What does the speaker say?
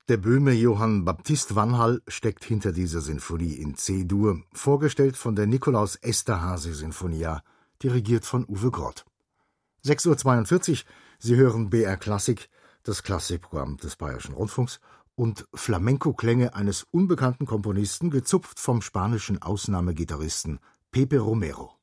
Der Böhme Johann Baptist Vanhal steckt hinter dieser Sinfonie in C-Dur, vorgestellt von der Nikolaus Esterhazy Sinfonia, dirigiert von Uwe Grott. 6:42 Uhr, Sie hören BR Klassik, das Klassikprogramm des Bayerischen Rundfunks, und Flamenco-Klänge eines unbekannten Komponisten, gezupft vom spanischen Ausnahmegitarristen Pepe Romero.